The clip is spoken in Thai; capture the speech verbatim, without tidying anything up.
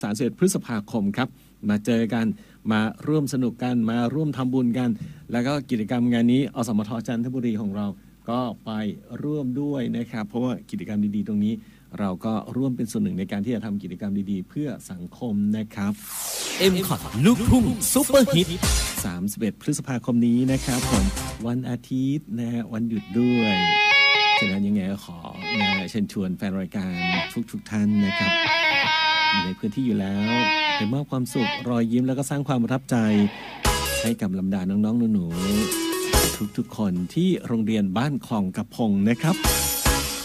สามสิบเอ็ดพฤษภาคมครับมาเจอกันมาร่วมสนุกกันมาร่วมทำบุญกันแล้วก็กิจกรรมงานนี้อสมทจันทบุรีของเราก็ไปร่วมด้วยนะครับเพราะว่ากิจกรรมดีๆตรงนี้เราก็ร่วมเป็นส่วนหนึ่งในการที่จะทำกิจกรรมดีๆเพื่อสังคมนะครับเอ็ม คอท ลูกทุ่งซุปเปอร์ฮิตสามสิบเอ็ดพฤษภาคมนี้นะครับผมวันอาทิตย์นะฮะวันหยุดด้วยฉะนั้นยังไงก็ขอนะเชิญชวนแฟนรายการทุกๆท่านนะครับอยู่ในพื้นที่อยู่แล้วไปมอบความสุขรอยยิ้มแล้วก็สร้างความประทับใจให้กับลำดาน้องๆหนูๆทุกๆคนที่โรงเรียนบ้านคลองกระพงนะครับ